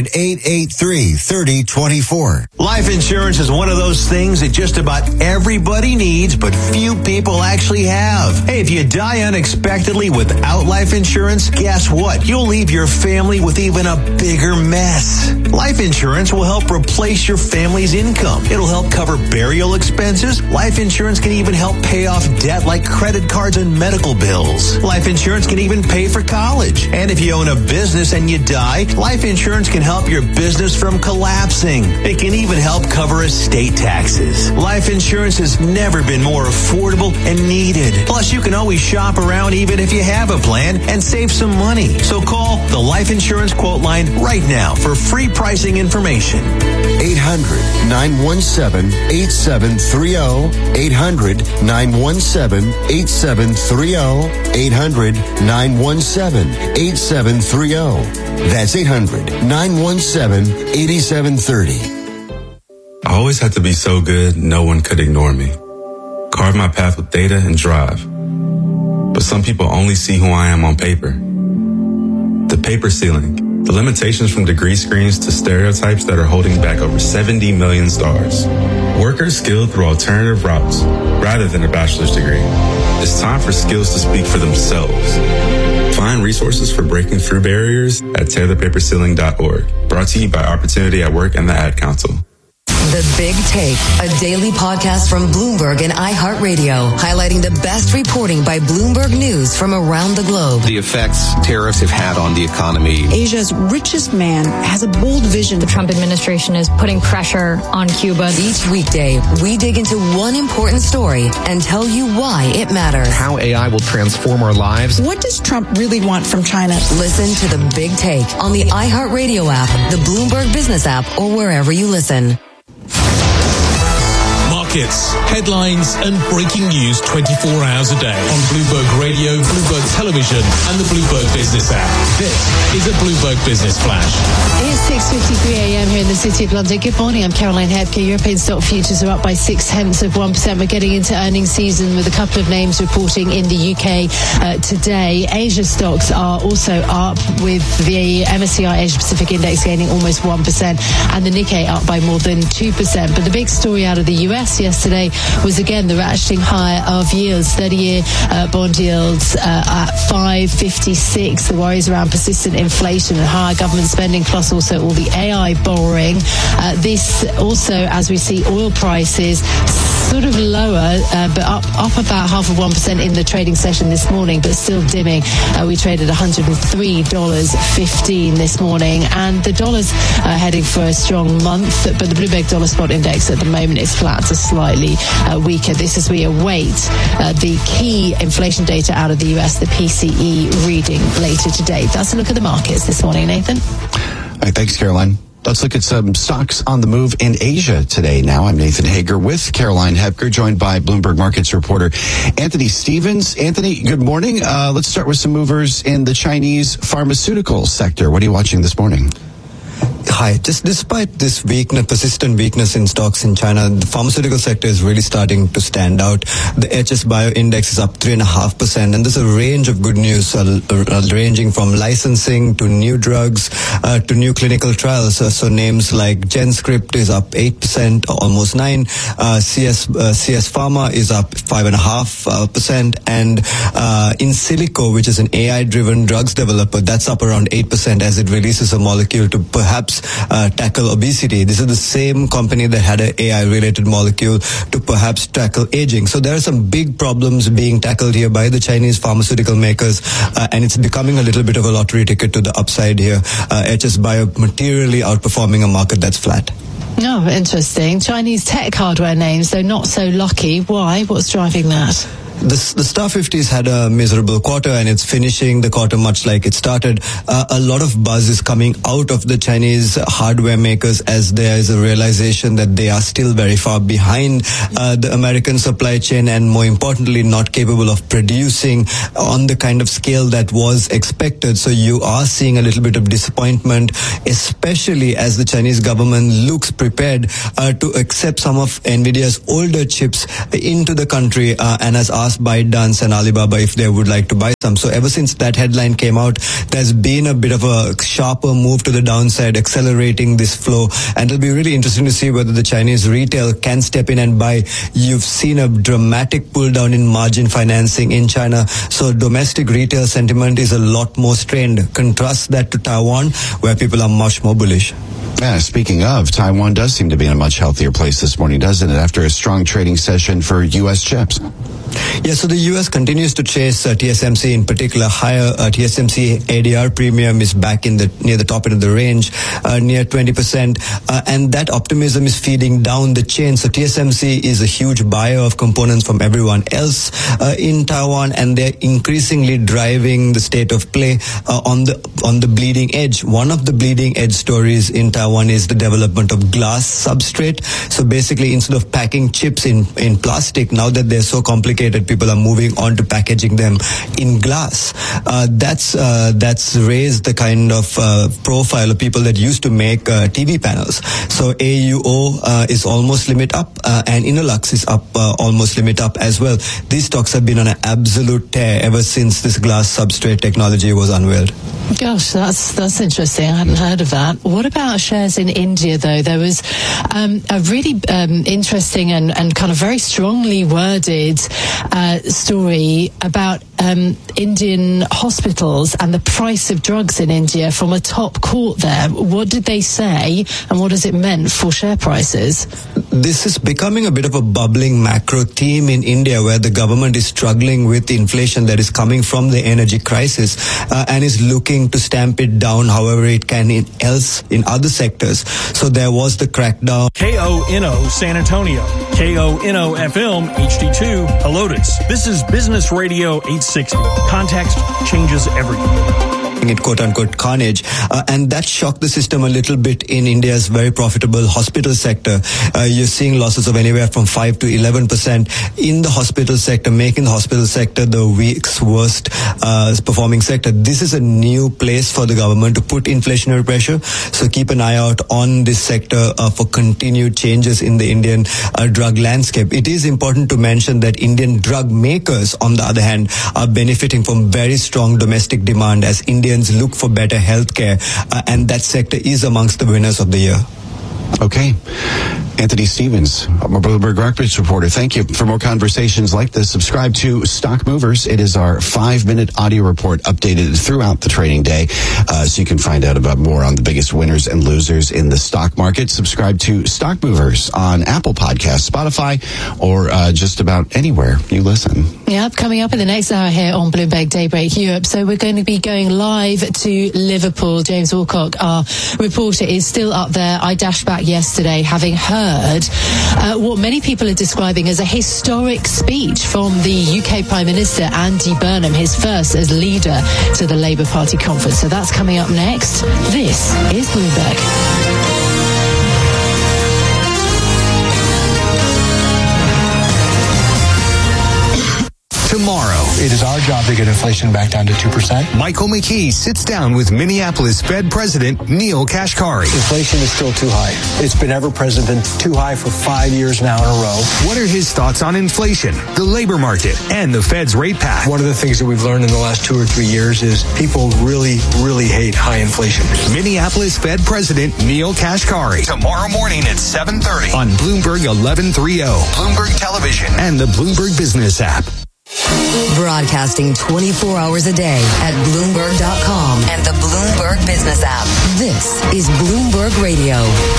800-883-3024. Life insurance is one of those things that just about everybody needs, but few people actually have. Hey, if you die unexpectedly without life insurance, guess what? You'll leave your family with even a bigger mess. Life insurance will help replace your family's income. It'll help cover burial expenses. Life insurance can even help pay off debt like credit cards and medical bills. Life insurance can even pay for college. And if you own a business and you die, life insurance can help your business from collapsing. It can even help cover estate taxes. Life insurance has never been more affordable and needed. Plus, you can always shop around even if you have a plan and save some money. So call the Life Insurance Quote Line right now for free pricing information. 800-917-8730. 800-917-8730. 800-917-8730. That's 800-917-8730. I always had to be so good, no one could ignore me. Carve my path with data and drive. But some people only see who I am on paper. The paper ceiling. The limitations from degree screens to stereotypes that are holding back over 70 million stars. Workers skilled through alternative routes rather than a bachelor's degree. It's time for skills to speak for themselves. Find resources for breaking through barriers at tearthepaperceiling.org. Brought to you by Opportunity at Work and the Ad Council. The Big Take, a daily podcast from Bloomberg and iHeartRadio, highlighting the best reporting by Bloomberg News from around the globe. The effects tariffs have had on the economy. Asia's richest man has a bold vision. The Trump administration is putting pressure on Cuba. Each weekday, we dig into one important story and tell you why it matters. How AI will transform our lives. What does Trump really want from China? Listen to The Big Take on the iHeartRadio app, the Bloomberg Business app, or wherever you listen. Markets, headlines and breaking news 24 hours a day on Bloomberg Radio, Bloomberg Television and the Bloomberg Business app. This is a Bloomberg Business Flash. It's 6:53 a.m. here in the City of London. Good morning, I'm Caroline Hebke. European stock futures are up by 0.6%. We're getting into earnings season with a couple of names reporting in the UK today. Asia stocks are also up, with the MSCI Asia Pacific Index gaining almost 1% and the Nikkei up by more than 2%. But the big story out of the US yesterday was again the ratcheting higher of yields. 30-year bond yields at 5.56. The worries around persistent inflation and higher government spending, plus also all the AI borrowing. This also, as we see oil prices sort of lower, but up about 0.5% in the trading session this morning, but still dimming. We traded $103.15 this morning, and the dollar's heading for a strong month, but the Bloomberg Dollar Spot Index at the moment is flat to slightly weaker. This as we await the key inflation data out of the US, the PCE reading later today. That's a look at the markets this morning, Nathan. All right, thanks, Caroline. Let's look at some stocks on the move in Asia today. Now, I'm Nathan Hager with Caroline Hebker, joined by Bloomberg Markets reporter Anthony Stevens. Anthony, good morning. Let's start with some movers in the Chinese pharmaceutical sector. What are you watching this morning? Hi. Just despite this persistent weakness in stocks in China, the pharmaceutical sector is really starting to stand out. The HS Bio Index is up 3.5%, and there's a range of good news ranging from licensing to new drugs to new clinical trials. So names like GenScript is up 8%, almost 9%. CS Pharma is up 5.5%, and In Silico, which is an AI-driven drugs developer, that's up around 8% as it releases a molecule to perhaps tackle obesity. This is the same company that had an AI-related molecule to perhaps tackle aging. So there are some big problems being tackled here by the Chinese pharmaceutical makers, and it's becoming a little bit of a lottery ticket to the upside here. HS Bio materially outperforming a market that's flat. Oh, interesting. Chinese tech hardware names, though not so lucky. Why? What's driving that? The Star 50's had a miserable quarter, and it's finishing the quarter much like it started. A lot of buzz is coming out of the Chinese hardware makers as there is a realization that they are still very far behind the American supply chain, and more importantly, not capable of producing on the kind of scale that was expected. So you are seeing a little bit of disappointment, especially as the Chinese government looks prepared to accept some of NVIDIA's older chips into the country and has asked ByteDance and Alibaba if they would like to buy some. So ever since that headline came out, there's been a bit of a sharper move to the downside, accelerating this flow. And it'll be really interesting to see whether the Chinese retail can step in and buy. You've seen a dramatic pull down in margin financing in China. So domestic retail sentiment is a lot more strained. Contrast that to Taiwan, where people are much more bullish. Yeah, speaking of, Taiwan does seem to be in a much healthier place this morning, doesn't it, after a strong trading session for U.S. chips? Yeah, so the U.S. continues to chase TSMC, in particular. Higher TSMC ADR premium is back in near the top end of the range, near 20%, and that optimism is feeding down the chain. So TSMC is a huge buyer of components from everyone else in Taiwan, and they're increasingly driving the state of play on the bleeding edge. One of the bleeding edge stories in Taiwan is the development of glass substrate. So basically, instead of packing chips in plastic, now that they're so complicated, people are moving on to packaging them in glass. That's raised the kind of profile of people that used to make TV panels. So AUO is almost limit up, and Innolux is up almost limit up as well. These stocks have been on an absolute tear ever since this glass substrate technology was unveiled. Gosh, that's interesting. I hadn't heard of that. What about shares in India, though? There was a really interesting and kind of very strongly worded story about Indian hospitals and the price of drugs in India from a top court there. What did they say, and what has it meant for share prices? This is becoming a bit of a bubbling macro theme in India, where the government is struggling with the inflation that is coming from the energy crisis and is looking to stamp it down however it can in other sectors. So there was the crackdown. KONO San Antonio, KONO FM HD2 Helotes. This is Business Radio 860. Context changes everything. It quote-unquote carnage, and that shocked the system a little bit in India's very profitable hospital sector. You're seeing losses of anywhere from 5 to 11% in the hospital sector, making the hospital sector the week's worst performing sector. This is a new place for the government to put inflationary pressure, so keep an eye out on this sector for continued changes in the Indian drug landscape. It is important to mention that Indian drug makers, on the other hand, are benefiting from very strong domestic demand as Indians look for better healthcare, and that sector is amongst the winners of the year. Okay. Anthony Stevens, our Bloomberg Markets reporter. Thank you. For more conversations like this, subscribe to Stock Movers. It is our 5-minute audio report updated throughout the trading day, so you can find out about more on the biggest winners and losers in the stock market. Subscribe to Stock Movers on Apple Podcasts, Spotify, or just about anywhere you listen. Yep, coming up in the next hour here on Bloomberg Daybreak Europe. So we're going to be going live to Liverpool. James Wilcock, our reporter, is still up there. I dashed back yesterday having heard what many people are describing as a historic speech from the UK Prime Minister Andy Burnham, his first as leader to the Labour Party conference. So that's coming up next. This is Bloomberg. Tomorrow, it is our job to get inflation back down to 2%. Michael McKee sits down with Minneapolis Fed President Neil Kashkari. Inflation is still too high. It's been ever present, been too high for 5 years now in a row. What are his thoughts on inflation, the labor market, and the Fed's rate path? One of the things that we've learned in the last 2 or 3 years is people really, really hate high inflation. Minneapolis Fed President Neil Kashkari. Tomorrow morning at 7:30 on Bloomberg 1130, Bloomberg Television, and the Bloomberg Business app. Broadcasting 24 hours a day at Bloomberg.com and the Bloomberg Business app. This is Bloomberg Radio.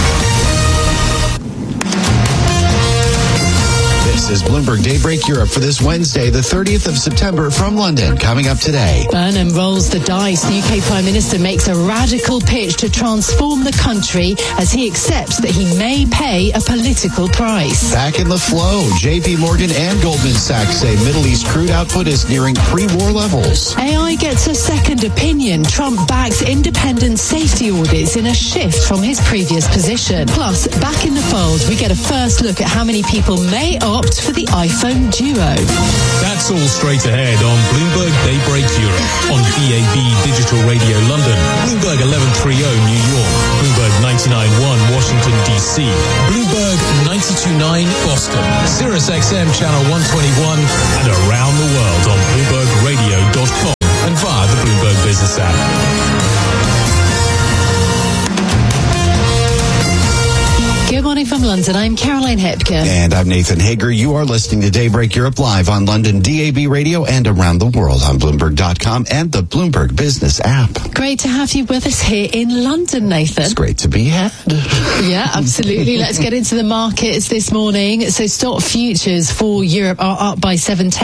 This is Bloomberg Daybreak Europe for this Wednesday, the 30th of September from London. Coming up today. Burnham rolls the dice. The UK Prime Minister makes a radical pitch to transform the country as he accepts that he may pay a political price. Back in the flow, JP Morgan and Goldman Sachs say Middle East crude output is nearing pre-war levels. AI gets a second opinion. Trump backs independent safety audits in a shift from his previous position. Plus, back in the fold, we get a first look at how many people may opt for the iPhone Duo. That's all straight ahead on Bloomberg Daybreak Europe, on DAB Digital Radio London, Bloomberg 1130 New York, Bloomberg 99.1 Washington DC, Bloomberg 92.9 Boston, Sirius XM Channel 121, and around the world on BloombergRadio.com and via the Bloomberg Business app. Good morning from London. I'm Caroline Hepke. And I'm Nathan Hager. You are listening to Daybreak Europe live on London DAB Radio and around the world on Bloomberg.com and the Bloomberg Business app. Great to have you with us here in London, Nathan. It's great to be had. Yeah, absolutely. Let's get into the markets this morning. So stock futures for Europe are up by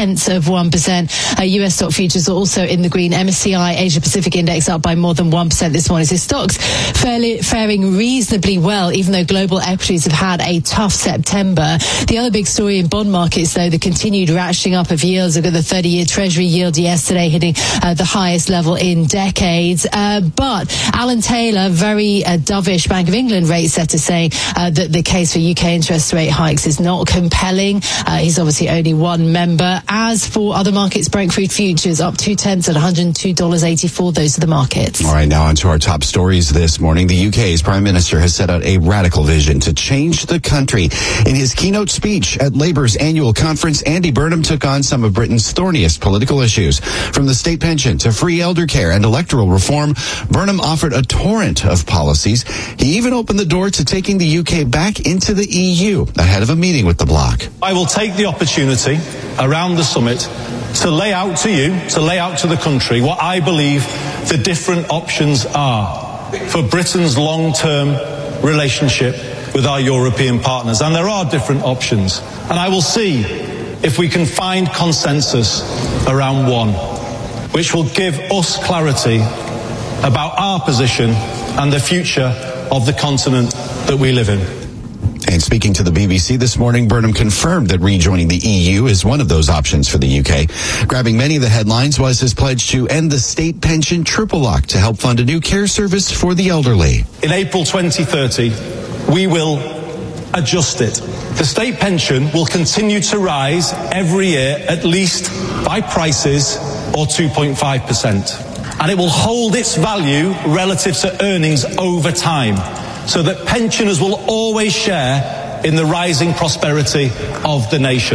0.7%. US stock futures are also in the green. MSCI Asia Pacific Index up by more than 1% this morning. So stocks faring reasonably well, even though global equities have had a tough September. The other big story in bond markets, though, the continued ratcheting up of yields. Look at the 30-year Treasury yield yesterday hitting the highest level in decades. But Alan Taylor, very dovish Bank of England rate setter, saying that the case for UK interest rate hikes is not compelling. He's obviously only one member. As for other markets, Brent crude futures up 0.2 at $102.84. Those are the markets. All right, now on to our top stories this morning. The UK's Prime Minister has set out a radical vision to change the country. In his keynote speech at Labour's annual conference, Andy Burnham took on some of Britain's thorniest political issues. From the state pension to free elder care and electoral reform, Burnham offered a torrent of policies. He even opened the door to taking the UK back into the EU ahead of a meeting with the bloc. I will take the opportunity around the summit to lay out to you, to lay out to the country what I believe the different options are for Britain's long-term relationship with our European partners. And there are different options. And I will see if we can find consensus around one, which will give us clarity about our position and the future of the continent that we live in. And speaking to the BBC this morning, Burnham confirmed that rejoining the EU is one of those options for the UK. Grabbing many of the headlines was his pledge to end the state pension triple lock to help fund a new care service for the elderly. In April 2030, we will adjust it. The state pension will continue to rise every year, at least by prices or 2.5%. And it will hold its value relative to earnings over time, so that pensioners will always share in the rising prosperity of the nation.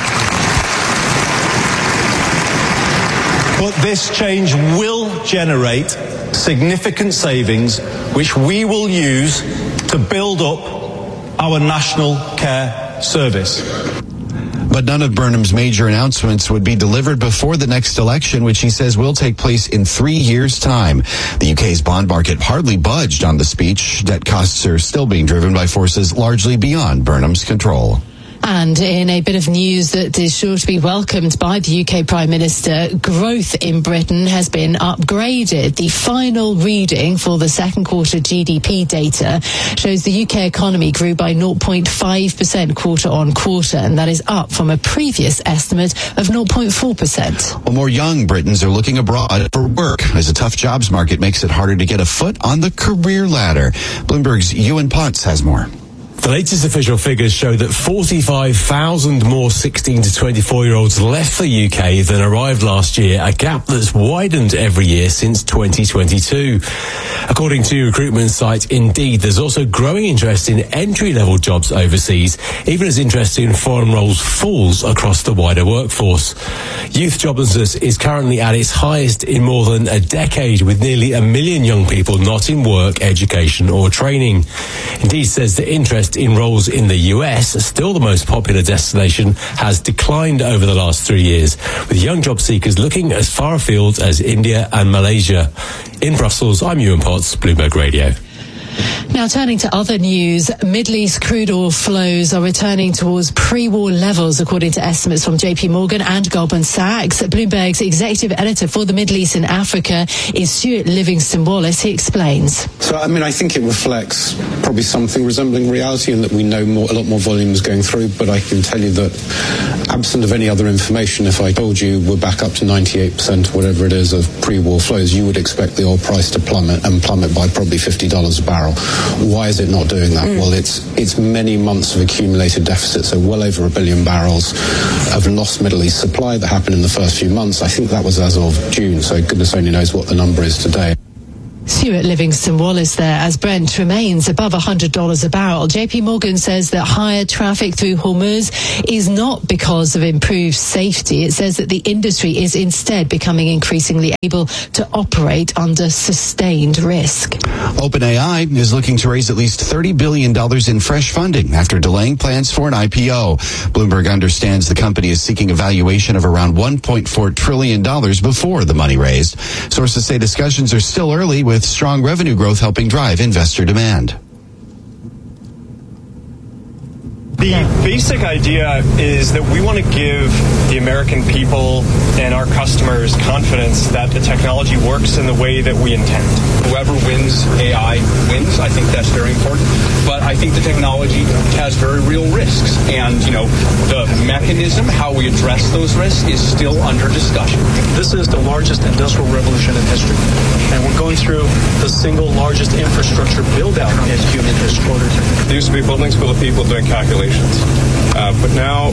But this change will generate significant savings, which we will use to build up our national care service. But none of Burnham's major announcements would be delivered before the next election, which he says will take place in 3 years' time. The UK's bond market hardly budged on the speech. Debt costs are still being driven by forces largely beyond Burnham's control. And in a bit of news that is sure to be welcomed by the UK Prime Minister, growth in Britain has been upgraded. The final reading for the second quarter GDP data shows the UK economy grew by 0.5% quarter on quarter, and that is up from a previous estimate of 0.4%. Well, more young Britons are looking abroad for work as a tough jobs market makes it harder to get a foot on the career ladder. Bloomberg's Ewan Potts has more. The latest official figures show that 45,000 more 16 to 24-year-olds left the UK than arrived last year, a gap that's widened every year since 2022. According to recruitment site Indeed, there's also growing interest in entry-level jobs overseas, even as interest in foreign roles falls across the wider workforce. Youth joblessness is currently at its highest in more than a decade, with nearly 1 million young people not in work, education or training. Indeed says that interest interest in roles in the US, still the most popular destination, has declined over the last 3 years, with young job seekers looking as far afield as India and Malaysia. In Brussels, I'm Ewan Potts, Bloomberg Radio. Now turning to other news, Middle East crude oil flows are returning towards pre-war levels, according to estimates from JP Morgan and Goldman Sachs. Bloomberg's executive editor for the Middle East and Africa is Stuart Livingston-Wallace. He explains. So, I think it reflects probably something resembling reality in that we know a lot more volumes going through, but I can tell you that absent of any other information, if I told you we're back up to 98% or whatever it is of pre-war flows, you would expect the oil price to plummet by probably $50 a barrel. Why is it not doing that? Well, it's many months of accumulated deficit, so well over 1 billion barrels of lost Middle East supply that happened in the first few months. I think that was as of June, so goodness only knows what the number is today. Stuart Livingston-Wallace there, as Brent remains above $100 a barrel. JP Morgan says that higher traffic through Hormuz is not because of improved safety. It says that the industry is instead becoming increasingly able to operate under sustained risk. OpenAI is looking to raise at least $30 billion in fresh funding after delaying plans for an IPO. Bloomberg understands the company is seeking a valuation of around $1.4 trillion before the money raised. Sources say discussions are still early, with strong revenue growth helping drive investor demand. The basic idea is that we want to give the American people and our customers confidence that the technology works in the way that we intend. Whoever wins AI wins. I think that's very important. But I think the technology has very real risks. And, the mechanism, how we address those risks, is still under discussion. This is the largest industrial revolution in history. And we're going through the single largest infrastructure build-out in human history. There used to be buildings full of people doing calculations. But now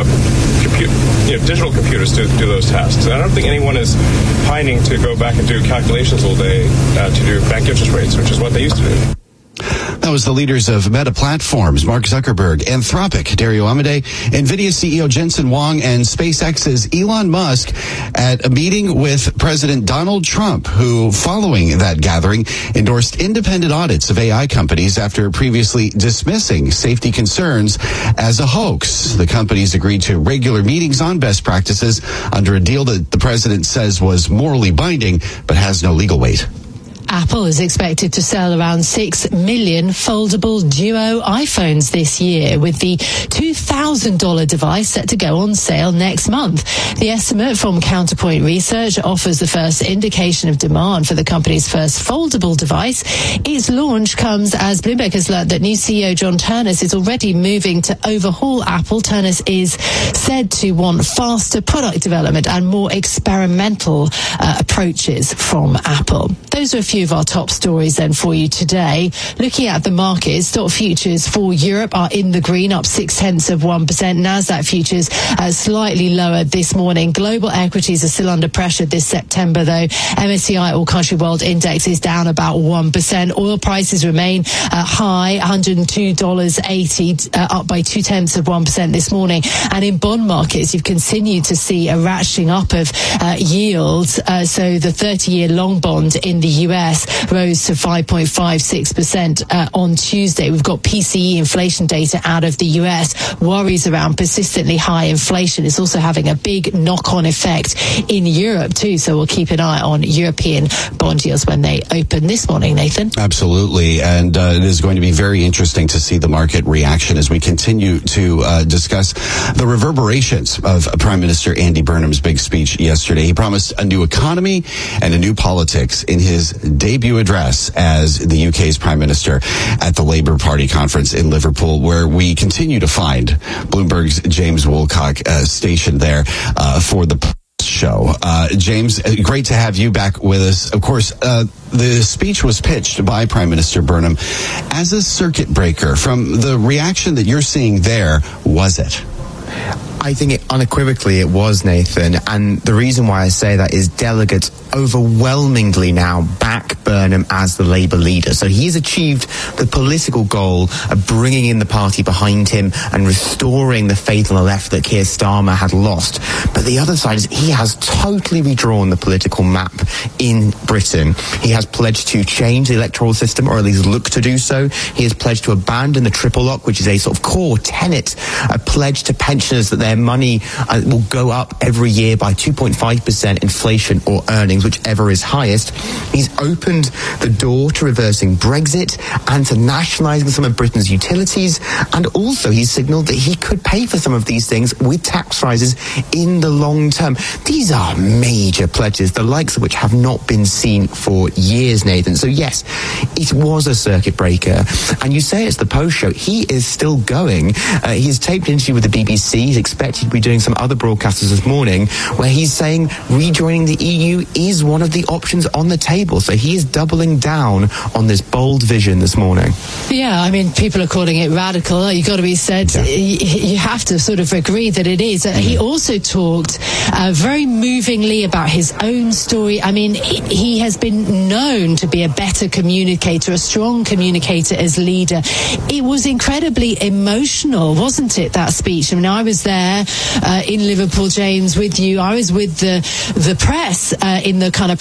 digital computers do those tasks. I don't think anyone is pining to go back and do calculations all day to do bank interest rates, which is what they used to do. That was the leaders of Meta Platforms, Mark Zuckerberg, Anthropic, Dario Amodei, NVIDIA CEO Jensen Huang, and SpaceX's Elon Musk at a meeting with President Donald Trump, who, following that gathering, endorsed independent audits of AI companies after previously dismissing safety concerns as a hoax. The companies agreed to regular meetings on best practices under a deal that the president says was morally binding but has no legal weight. Apple is expected to sell around 6 million foldable Duo iPhones this year, with the $2,000 device set to go on sale next month. The estimate from Counterpoint Research offers the first indication of demand for the company's first foldable device. Its launch comes as Bloomberg has learned that new CEO John Ternus is already moving to overhaul Apple. Ternus is said to want faster product development and more experimental approaches from Apple. Those are a few of our top stories then for you today. Looking at the markets, stock futures for Europe are in the green, up 0.6%. Nasdaq futures slightly lower this morning. Global equities are still under pressure this September, though. MSCI All Country World Index is down about 1%. Oil prices remain high, $102.80, up by 0.2% this morning. And in bond markets, you've continued to see a ratcheting up of yields. So the 30-year long bond in the US rose to 5.56% on Tuesday. We've got PCE inflation data out of the US. Worries around persistently high inflation is also having a big knock-on effect in Europe too. So we'll keep an eye on European bond yields when they open this morning, Nathan. Absolutely. And it is going to be very interesting to see the market reaction as we continue to discuss the reverberations of Prime Minister Andy Burnham's big speech yesterday. He promised a new economy and a new politics in his debut address as the UK's Prime Minister at the Labour Party conference in Liverpool, where we continue to find Bloomberg's James Woolcock stationed there for the show. James, great to have you back with us. Of course, the speech was pitched by Prime Minister Burnham as a circuit breaker. From the reaction that you're seeing there, was it? I think unequivocally it was, Nathan, and the reason why I say that is delegates overwhelmingly now back Burnham as the Labour leader. So he's achieved the political goal of bringing in the party behind him and restoring the faith on the left that Keir Starmer had lost. But the other side is he has totally redrawn the political map in Britain. He has pledged to change the electoral system, or at least look to do so. He has pledged to abandon the triple lock, which is a sort of core tenet, a pledge to pensioners that their money will go up every year by 2.5% inflation or earnings, whichever is highest. He's opened the door to reversing Brexit and to nationalising some of Britain's utilities, and also he's signalled that he could pay for some of these things with tax rises in the long term. These are major pledges, the likes of which have not been seen for years, Nathan. So yes, it was a circuit breaker. And you say it's the post show. He is still going. He has taped an interview with the BBC. He's expected to be doing some other broadcasts this morning where he's saying rejoining the EU is one of the options on the table. So he is doubling down on this bold vision this morning. Yeah, I mean, people are calling it radical. You've got to be said, you have to sort of agree that it is. He also talked very movingly about his own story. I mean, he has been known to be a better communicator, a strong communicator as leader. It was incredibly emotional, wasn't it, that speech? I mean, I was there in Liverpool, James, with you. I was with the press in the kind of